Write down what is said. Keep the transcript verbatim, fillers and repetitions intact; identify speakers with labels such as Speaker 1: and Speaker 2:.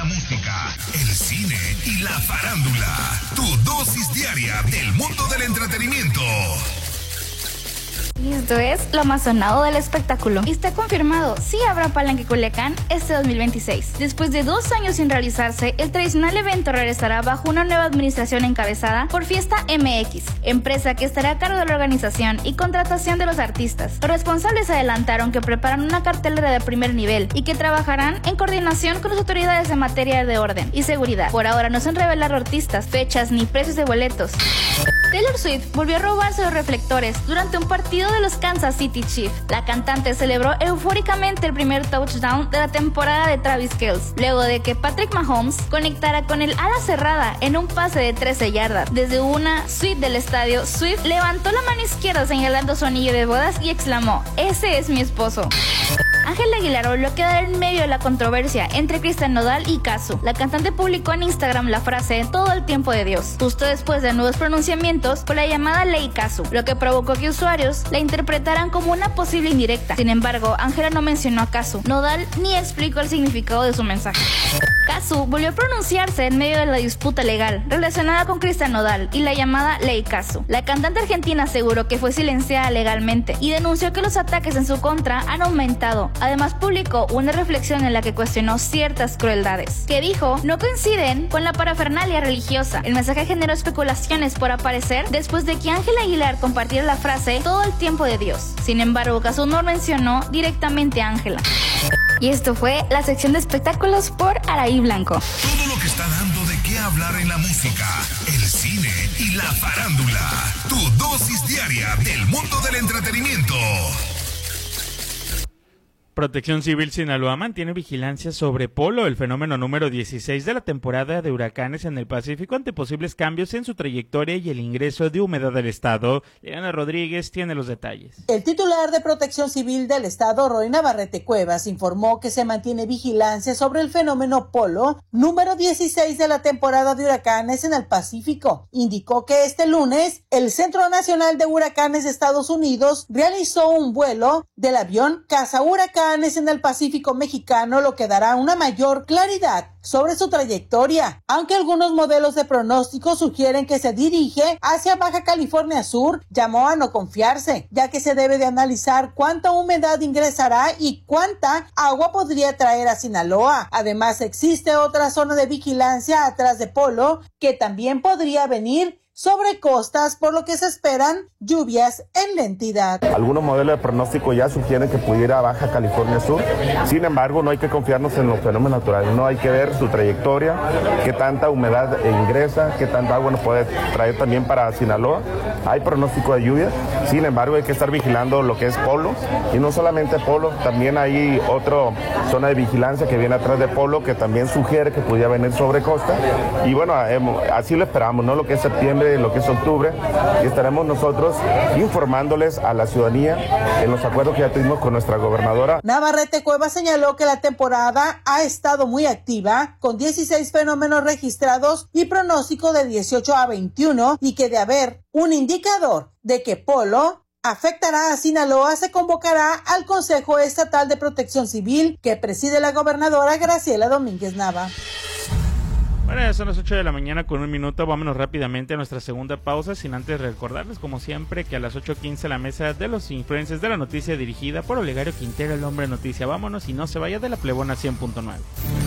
Speaker 1: la música, el cine y la farándula. Tu dosis diaria del mundo del entretenimiento.
Speaker 2: Y esto es lo más sonado del espectáculo. Y está confirmado, sí habrá Palenque Culiacán este dos mil veintiséis. Después de dos años sin realizarse, el tradicional evento regresará bajo una nueva administración encabezada por Fiesta M X, empresa que estará a cargo de la organización y contratación de los artistas. Los responsables adelantaron que preparan una cartelera de primer nivel y que trabajarán en coordinación con las autoridades en materia de orden y seguridad. Por ahora no se han revelado artistas, fechas ni precios de boletos. Taylor Swift volvió a robarse los reflectores durante un partido de los Kansas City Chiefs. La cantante celebró eufóricamente el primer touchdown de la temporada de Travis Kelce, luego de que Patrick Mahomes conectara con el ala cerrada en un pase de trece yardas. Desde una suite del estadio, Swift levantó la mano izquierda señalando su anillo de bodas y exclamó: "Ese es mi esposo". Ángela Aguilar volvió a quedar en medio de la controversia entre Cristian Nodal y Cazzu. La cantante publicó en Instagram la frase "todo el tiempo de Dios", justo después de nuevos pronunciamientos por la llamada ley Cazzu, lo que provocó que usuarios la interpretaran como una posible indirecta. Sin embargo, Ángela no mencionó a Cazzu, Nodal ni explicó el significado de su mensaje. Cazzu volvió a pronunciarse en medio de la disputa legal relacionada con Cristian Nodal y la llamada ley Cazzu. La cantante argentina aseguró que fue silenciada legalmente y denunció que los ataques en su contra han aumentado. Además, publicó una reflexión en la que cuestionó ciertas crueldades, que dijo no coinciden con la parafernalia religiosa. El mensaje generó especulaciones por aparecer después de que Ángela Aguilar compartiera la frase "todo el tiempo de Dios". Sin embargo, Cazzu no mencionó directamente a Ángela. Y esto fue la sección de espectáculos por Araí Blanco.
Speaker 1: Todo lo que está dando de qué hablar en la música, el cine y la farándula. Tu dosis diaria del mundo del entretenimiento.
Speaker 3: Protección Civil Sinaloa mantiene vigilancia sobre Polo, el fenómeno número dieciséis de la temporada de huracanes en el Pacífico, ante posibles cambios en su trayectoria y el ingreso de humedad al estado. Leana Rodríguez tiene los detalles.
Speaker 4: El titular de Protección Civil del estado, Roy Navarrete Cuevas, informó que se mantiene vigilancia sobre el fenómeno Polo, número dieciséis de la temporada de huracanes en el Pacífico. Indicó que este lunes el Centro Nacional de Huracanes de Estados Unidos realizó un vuelo del avión Caza Huracán en el Pacífico mexicano, lo que dará una mayor claridad sobre su trayectoria, aunque algunos modelos de pronóstico sugieren que se dirige hacia Baja California Sur. Llamó a no confiarse, ya que se debe de analizar cuánta humedad ingresará y cuánta agua podría traer a Sinaloa. Además, existe otra zona de vigilancia atrás de Polo que también podría venir sobre costas, por lo que se esperan lluvias en la entidad.
Speaker 5: Algunos modelos de pronóstico ya sugieren que pudiera Baja California Sur. Sin embargo, no hay que confiarnos en los fenómenos naturales, no hay que ver su trayectoria, qué tanta humedad ingresa, qué tanta agua nos puede traer también para Sinaloa. Hay pronóstico de lluvia, sin embargo hay que estar vigilando lo que es Polo, y no solamente Polo, también hay otra zona de vigilancia que viene atrás de Polo que también sugiere que pudiera venir sobre costa, y bueno, así lo esperamos, ¿no? Lo que es septiembre, lo que es octubre, y estaremos nosotros informándoles a la ciudadanía en los acuerdos que ya tuvimos con nuestra gobernadora.
Speaker 4: Navarrete Cuevas señaló que la temporada ha estado muy activa, con dieciséis fenómenos registrados y pronóstico de dieciocho a veintiuno, y que de haber un indicador de que Polo afectará a Sinaloa, se convocará al Consejo Estatal de Protección Civil que preside la gobernadora Graciela Domínguez Nava.
Speaker 3: Bueno, ya son las ocho de la mañana con un minuto. Vámonos rápidamente a nuestra segunda pausa, sin antes recordarles, como siempre, que a las ocho quince la mesa de los influencers de la noticia, dirigida por Olegario Quintero, el hombre noticia. Vámonos y no se vaya de la Plebona cien punto nueve.